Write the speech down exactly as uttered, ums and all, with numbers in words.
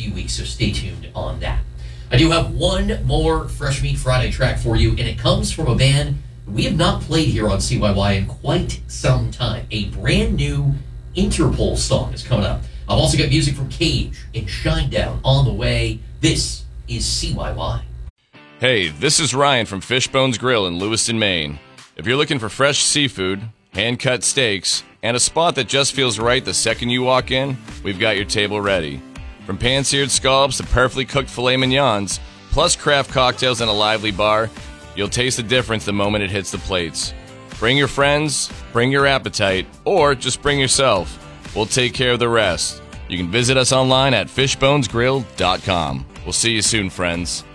few weeks, so stay tuned on that. I do have one more Fresh Meat Friday track for you, and it comes from a band we have not played here on C Y Y in quite some time. A brand new Interpol song is coming up. I've also got music from Cage and Shinedown on the way. This is C Y Y. Hey, this is Ryan from Fishbones Grill in Lewiston, Maine. If you're looking for fresh seafood, hand-cut steaks, and a spot that just feels right the second you walk in, we've got your table ready. From pan-seared scallops to perfectly cooked filet mignons, plus craft cocktails and a lively bar, you'll taste the difference the moment it hits the plates. Bring your friends, bring your appetite, or just bring yourself. We'll take care of the rest. You can visit us online at fishbones grill dot com. We'll see you soon, friends.